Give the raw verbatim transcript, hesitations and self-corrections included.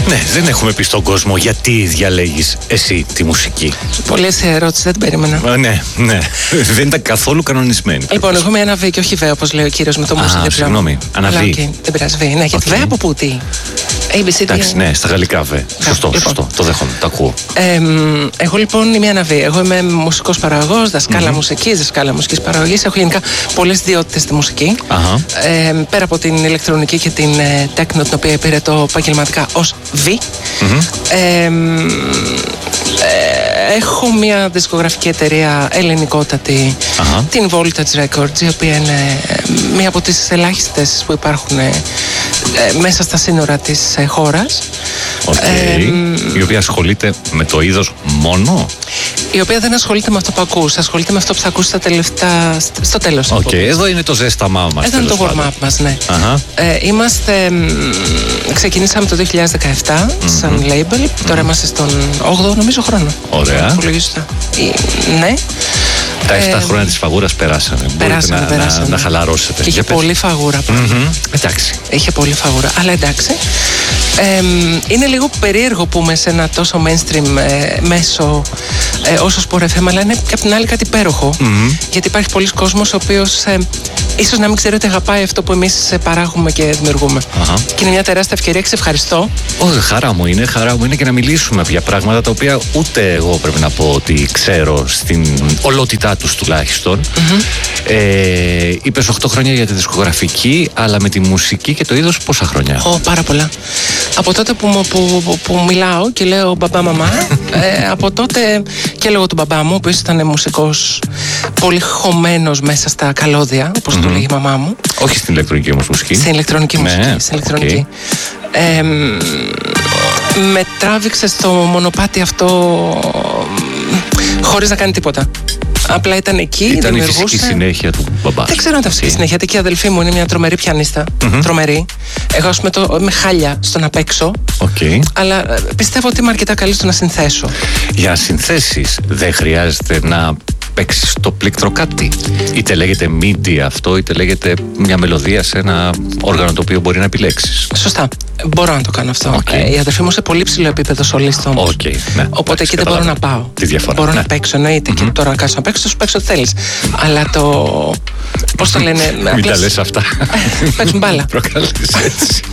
Ναι, δεν έχουμε πει στον κόσμο γιατί διαλέγεις εσύ τη μουσική. Πολύ εύκολη ερώτηση, δεν την περίμενα. Α, ναι, ναι. Δεν ήταν καθόλου κανονισμένη. Λοιπόν, έχουμε ένα β και όχι β, όπως λέει ο κύριος με το μουσική. Α, συγγνώμη, ένα β. Okay, δεν πειράζει, β. Ναι, γιατί Okay. β από πού, τι. έι μπι σι ντι. Εντάξει, ναι, στα γαλλικά β. Σωστό, λοιπόν. σωστό. Το δέχομαι, το ακούω. Ε, εγώ λοιπόν είμαι ένα β. Εγώ είμαι μουσικός παραγωγός, δασκάλα mm-hmm. μουσικής, δασκάλα μουσικής παραγωγής. Έχω γενικά πολλές ιδιότητες στη μουσική. Uh-huh. Ε, πέρα από την ηλεκτρονική και την ε, τέκνο, την οποία υπηρετώ επαγγελματικά ως β. Mm-hmm. Ε, ε, έχω μια δισκογραφική εταιρεία ελληνικότατη, uh-huh. την Voltage Records, η οποία είναι μία από τις ελάχιστες που υπάρχουν ε, μέσα στα σύνορα της ε, χώρας. Okay. Ε, η οποία ασχολείται με το είδος μόνο. Η οποία δεν ασχολείται με αυτό που ακούς, ασχολείται με αυτό που θα ακούσει στα τελευταία, στο τέλος. Οκ, okay. Εδώ είναι το ζέσταμά μας. Εδώ είναι το warm-up μας, ναι. Uh-huh. Ε, είμαστε, ξεκινήσαμε το δύο χιλιάδες δεκαεπτά mm-hmm. σαν label, mm-hmm. τώρα είμαστε στον όγδοο νομίζω χρόνο. Ωραία. Ναι. Τα επτά ε, χρόνια της φαγούρας περάσανε. Περάσανε, Μπορείτε περάσανε. Να, να, να χαλαρώσετε. Και είχε πολύ φαγούρα. Mm-hmm. Εντάξει. Είχε πολύ φαγούρα, αλλά εντάξει. Ε, είναι λίγο περίεργο που είμαι σε ένα τόσο mainstream ε, μέσο ε, όσο Sport εφ εμ, αλλά είναι και απ' την άλλη κάτι υπέροχο. Mm-hmm. Γιατί υπάρχει πολλοί κόσμος ο οποίος ε, ίσως να μην ξέρει ότι αγαπάει αυτό που εμείς παράγουμε και δημιουργούμε. Uh-huh. Και είναι μια τεράστια ευκαιρία και σε ευχαριστώ. Όχι, χαρά μου είναι, χαρά μου είναι και να μιλήσουμε για πράγματα τα οποία ούτε εγώ πρέπει να πω ότι ξέρω στην ολότητά τους τουλάχιστον. Mm-hmm. Ε, είπες οκτώ χρόνια για τη δισκογραφική, αλλά με τη μουσική και το είδος πόσα χρόνια? Oh, πάρα πολλά. Από τότε που, που, που, που μιλάω και λέω μπαμπά μαμά, ε, από τότε και λόγω του μπαμπά μου, ο οποίος ήταν μουσικός πολύ χωμένος μέσα στα καλώδια, όπως mm-hmm. το λέγει η μαμά μου. Όχι στην ηλεκτρονική όμως μουσική. Στην ηλεκτρονική μουσική. Ναι, στην ηλεκτρονική. Okay. Ε, με τράβηξε στο μονοπάτι αυτό χωρίς να κάνει τίποτα. Απλά ήταν εκεί, ήταν δημιουργούσε. Η φυσική συνέχεια του μπαμπά. Δεν ξέρω αν ήταν φυσική okay. συνέχεια. Γιατί η αδελφή μου είναι μια τρομερή πιανίστα. Mm-hmm. Τρομερή. Εγώ, ας πούμε, το, είμαι χάλια στο να παίξω. Okay. Αλλά πιστεύω ότι είμαι αρκετά καλή στο να συνθέσω. Για να συνθέσεις, δεν χρειάζεται να παίξεις το πλήκτρο κάτι. Είτε λέγεται MIDI αυτό, είτε λέγεται μια μελωδία σε ένα όργανο το οποίο μπορεί να επιλέξεις. Σωστά. Μπορώ να το κάνω αυτό. Okay. Ε, η αδερφή μου σε πολύ ψηλό επίπεδο σολίστα όμως. Okay. Ναι. Οπότε εκεί δεν μπορώ να πάω. Τη διαφορά. Μπορώ ναι. να παίξω, εννοείται. Mm-hmm. Και τώρα να κάτσω να παίξω, θα σου παίξω ό,τι θέλεις. Αλλά το. Πώς το λένε. Μην τα λες αυτά. Παίξουν μπάλα. Προκαλείς έτσι.